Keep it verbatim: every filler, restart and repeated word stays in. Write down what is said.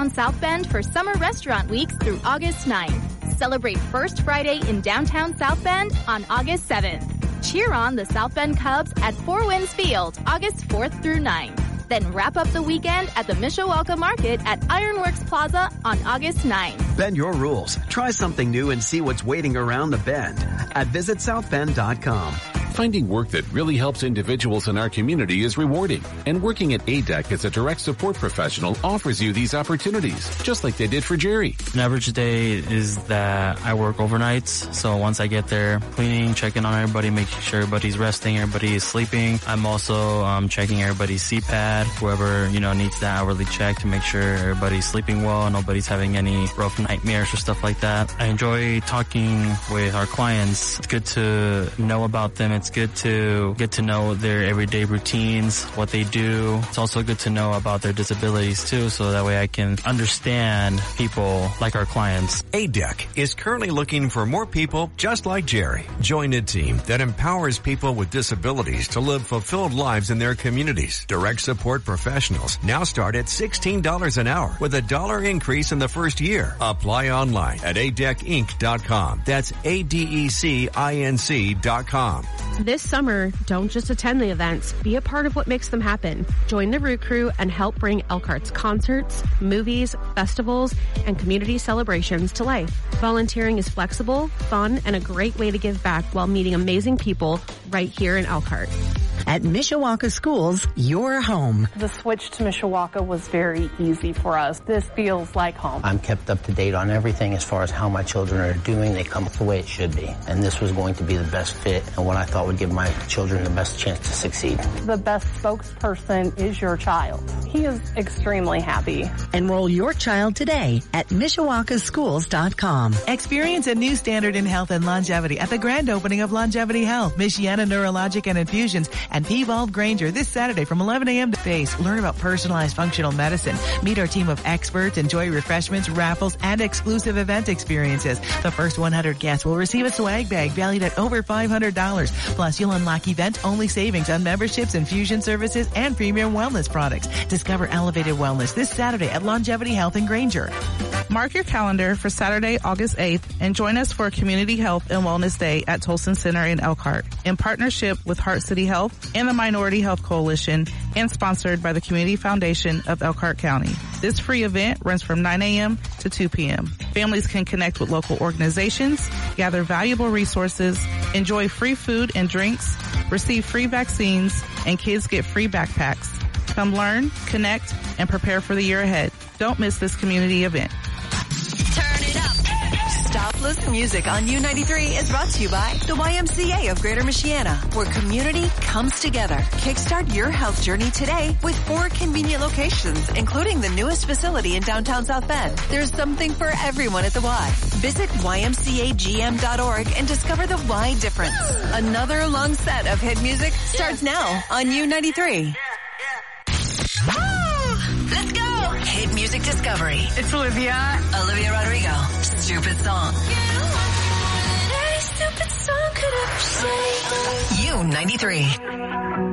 downtown South Bend for Summer Restaurant Weeks through August ninth. Celebrate First Friday in downtown South Bend on August seventh. Cheer on the South Bend Cubs at Four Winds Field August fourth through ninth. Then wrap up the weekend at the Mishawaka Market at Ironworks Plaza on August ninth. Bend your rules. Try something new and see what's waiting around the bend at visit south bend dot com. Finding work that really helps individuals in our community is rewarding, and working at A D E C as a direct support professional offers you these opportunities, just like they did for Jerry. An average day is that I work overnights, so once I get there, cleaning, checking on everybody, making sure everybody's resting, everybody is sleeping. I'm also um, checking everybody's C PAD, whoever, you know, needs that hourly check to make sure everybody's sleeping well, nobody's having any rough nightmares or stuff like that. I enjoy talking with our clients. It's good to know about them. It's good to get to know their everyday routines, what they do. It's also good to know about their disabilities too, so that way I can understand people like our clients. A D E C is currently looking for more people just like Jerry. Join a team that empowers people with disabilities to live fulfilled lives in their communities. Direct support professionals now start at sixteen dollars an hour with a dollar increase in the first year. Apply online at A D E C Inc dot com. That's A D E C I N C dot com. This summer, don't just attend the events, be a part of what makes them happen. Join the Root Crew and help bring Elkhart's concerts, movies, festivals, and community celebrations to life. Volunteering is flexible, fun, and a great way to give back while meeting amazing people right here in Elkhart. At Mishawaka Schools, your home. The switch to Mishawaka was very easy for us. This feels like home. I'm kept up to date on everything as far as how my children are doing. They come the way it should be. And this was going to be the best fit and what I thought would give my children the best chance to succeed. The best spokesperson is your child. He is extremely happy. Enroll your child today at Mishawaka Schools dot com. Experience a new standard in health and longevity at the grand opening of Longevity Health, Michiana Neurologic and Infusions, and Peewald Granger this Saturday from eleven a.m. to base. Learn about personalized functional medicine. Meet our team of experts, enjoy refreshments, raffles, and exclusive event experiences. The first one hundred guests will receive a swag bag valued at over five hundred dollars. Plus, you'll unlock event-only savings on memberships, infusion services, and premium wellness products. Discover elevated wellness this Saturday at Longevity Health in Granger. Mark your calendar for Saturday, August eighth, and join us for Community Health and Wellness Day at Tolson Center in Elkhart, in partnership with Heart City Health and the Minority Health Coalition, and sponsored by the Community Foundation of Elkhart County. This free event runs from nine a.m. to two p.m. Families can connect with local organizations, gather valuable resources, enjoy free food and drinks, receive free vaccines, and kids get free backpacks. Come learn, connect, and prepare for the year ahead. Don't miss this community event. Turn it up. Stopless music on U ninety-three is brought to you by the Y M C A of Greater Michiana, where community comes together. Kickstart your health journey today with four convenient locations, including the newest facility in downtown South Bend. There's something for everyone at the Y. Visit Y M C A G M dot org and discover the Y difference. Another long set of hit music starts now on U ninety-three. Let's go! Hit Music Discovery. It's Olivia. Olivia Rodrigo. Stupid Song. Stupid song could I say? U ninety-three.